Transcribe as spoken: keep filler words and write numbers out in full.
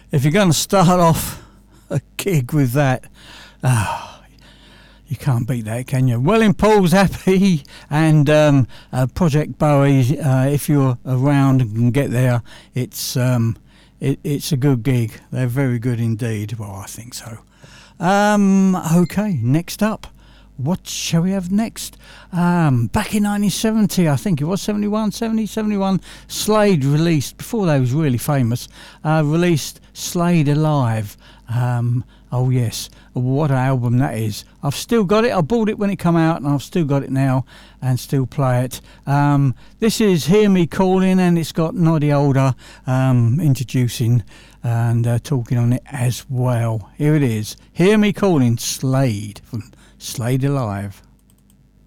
if you're going to start off a gig with that, ah, you can't beat that, can you? Welling Paul's happy, and um, uh, Project Bowie. Uh, if you're around and can get there, it's um, it, it's a good gig. They're very good indeed. Well, I think so. Um, okay, next up. What shall we have next? Um, back in nineteen seventy, I think it was seventy-one, seventy, seventy-one, Slade released, before they was really famous, uh, released Slade Alive. Um, oh yes, what an album that is. I've still got it. I bought it when it came out, and I've still got it now and still play it. Um, this is Hear Me Calling, and it's got Noddy Older um, introducing and uh, talking on it as well. Here it is. Hear Me Calling, Slade from Slade Alive.